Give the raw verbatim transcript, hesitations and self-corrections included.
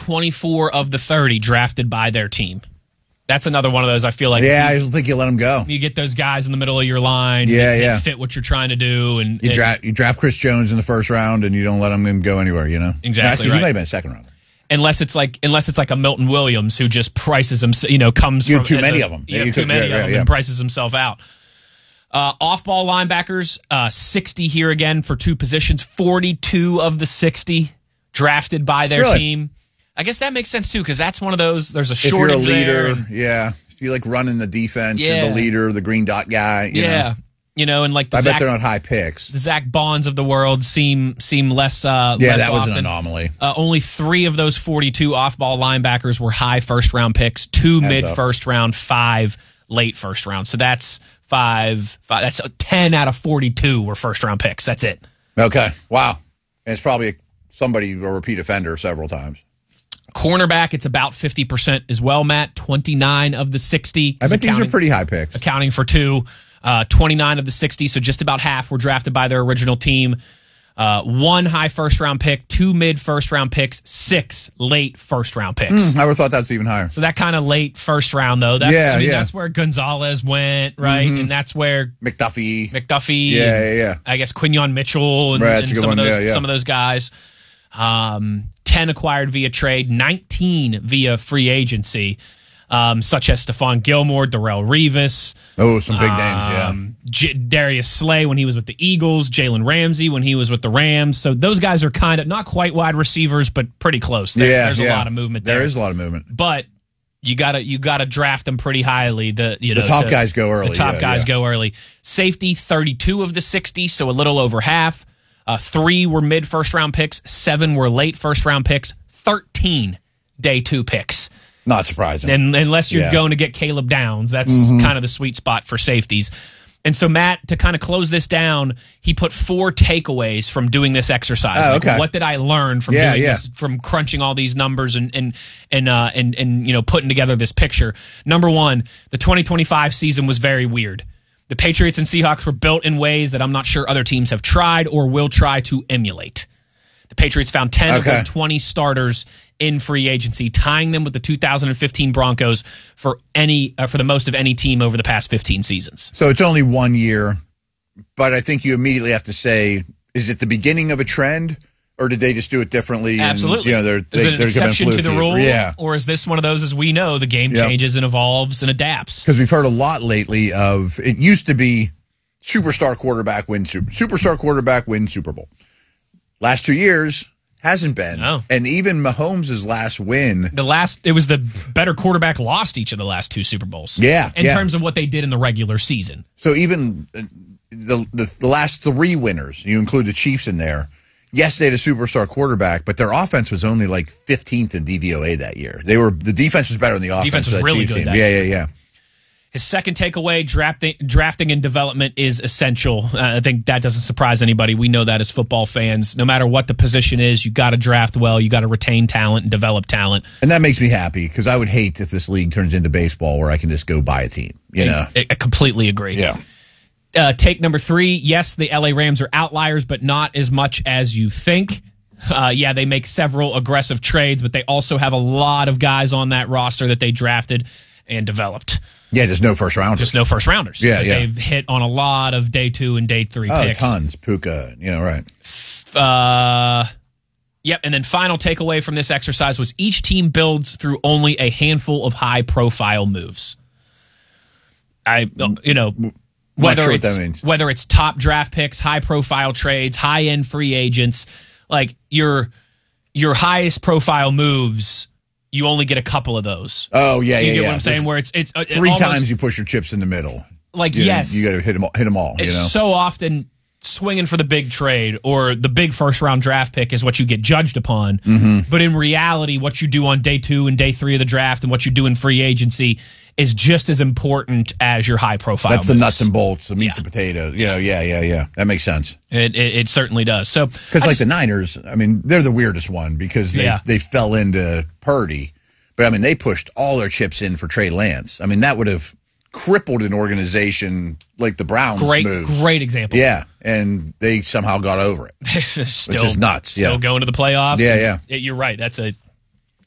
twenty-four of the thirty drafted by their team. That's another one of those I feel like. Yeah, you, I don't think you let them go. You get those guys in the middle of your line. Yeah, that, yeah. that fit what you're trying to do. And you, and, draft, you draft Chris Jones in the first round, and you don't let him go anywhere, you know? Exactly Actually, right. he might have been a second round. Unless it's like unless it's like a Milton Williams who just prices him, you know, comes you from have too as many a, of them. You Yeah, have you too could- many yeah, of them yeah, and yeah. prices himself out. Uh, off-ball linebackers, uh, sixty here again for two positions. forty-two of the sixty drafted by their Really? team. I guess that makes sense too because that's one of those. There's a If you're a shortage there. leader, and- yeah. If you like running the defense, Yeah. you're the leader, the green dot guy. You yeah, know? you know, and like the I Zach, bet they're not high picks. the Zach Bonds of the world seem seem less. Uh, Yeah, less that was often. an anomaly. Uh, only three of those forty-two off-ball linebackers were high first-round picks, two Heads mid-first round, five late first round. So that's five, five. That's ten out of forty-two were first-round picks. That's it. Okay. Wow. And it's probably somebody, a repeat offender several times. Cornerback, it's about fifty percent as well, Matt. twenty-nine of the sixty. I is bet these are accounting- pretty high picks. accounting for two. Uh, twenty-nine of the sixty, so just about half were drafted by their original team. Uh, one high first-round pick, two mid-first-round picks, six late first-round picks. I would have thought that's even higher. So that kind of late first round, though. That's, Yeah, I mean, yeah. that's where Gonzalez went, right? Mhm. And that's where McDuffie. McDuffie. Yeah, and yeah, yeah. I guess Quinion Mitchell and, Right, that's and a good some, one. of those, Yeah, yeah. some of those guys. Um, ten acquired via trade, nineteen via free agency, um, such as Stephon Gilmore, Darrell Revis. Oh, some big names, yeah. Um, J- Darius Slay when he was with the Eagles, Jalen Ramsey when he was with the Rams. So those guys are kind of not quite wide receivers, but pretty close. There, yeah, there's yeah. a lot of movement there. There is a lot of movement. But you gotta you gotta draft them pretty highly. The you know The top to- guys go early. The top yeah, guys yeah. go early. Safety, thirty-two of the sixty, so a little over half. Uh, three were mid first round picks. Seven were late first round picks. Thirteen day two picks. Not surprising. And unless you're Yeah. going to get Caleb Downs, that's Mhm. kind of the sweet spot for safeties. And so, Matt, to kind of close this down, he put four takeaways from doing this exercise. Oh, Like, okay. what did I learn from Yeah, doing yeah. this, from crunching all these numbers and and and uh, and and you know putting together this picture? Number one, the twenty twenty-five season was very weird. The Patriots and Seahawks were built in ways that I'm not sure other teams have tried or will try to emulate. The Patriots found ten of Okay. their twenty starters in free agency, tying them with the two thousand fifteen Broncos for any uh, for the most of any team over the past fifteen seasons. So it's only one year, but I think you immediately have to say, is it the beginning of a trend, or did they just do it differently? and, Absolutely. you know, they're, Is they, it an they're giving exception to the fluke. rule? Yeah. Or is this one of those, as we know, the game Yep. changes and evolves and adapts? Because we've heard a lot lately of, it used to be superstar quarterback win super, superstar quarterback win Super Bowl. Last two years, hasn't been. No. And even Mahomes' last win. The last, it was the better quarterback lost each of the last two Super Bowls. Yeah, In yeah. terms of what they did in the regular season. So even uh, the, the the last three winners, you include the Chiefs in there. Yes, they had a superstar quarterback, but their offense was only like fifteenth in D V O A that year. They were the defense was better than the offense. Defense was of that really Chiefs good team. that Yeah, year. yeah, yeah. His second takeaway, drafting, drafting and development is essential. Uh, I think that doesn't surprise anybody. We know that as football fans. No matter what the position is, you got to draft well. You got to retain talent and develop talent. And that makes me happy because I would hate if this league turns into baseball where I can just go buy a team. You know? I, I completely agree. Yeah. Uh, take number three. Yes, the L A Rams are outliers, but not as much as you think. Uh, yeah, they make several aggressive trades, but they also have a lot of guys on that roster that they drafted and developed. Yeah, just no first rounders. Just no first rounders. Yeah, yeah. They've hit on a lot of day two and day three Oh, picks. tons. Puka, you know, right. Uh, yep. And then final takeaway from this exercise was each team builds through only a handful of high profile moves. I, you know, whether sure what it's that means. whether it's top draft picks, high profile trades, high end free agents, like your your highest profile moves, you only get a couple of those. Oh, yeah, You yeah, get yeah. what I'm saying? Where it's it's uh, Three almost, times you push your chips in the middle. like You, yes, You got to hit them all, hit them all you it's know? so often swinging for the big trade or the big first round draft pick is what you get judged upon. Mm-hmm. But in reality, what you do on day two and day three of the draft and what you do in free agency is just as important as your high profile. That's the moves. nuts and bolts, the meats Yeah. and potatoes. You know, yeah, yeah, yeah. That makes sense. It, it, it certainly does. So, Because I like just- the Niners, I mean, they're the weirdest one because they, Yeah. they fell into Purdy. But, I mean, they pushed all their chips in for Trey Lance. I mean, that would have crippled an organization like the Browns great, moves. great example. Yeah, and they somehow got over it. still, Which is nuts, Still yeah. going to the playoffs. Yeah, and yeah. it- You're right. That's a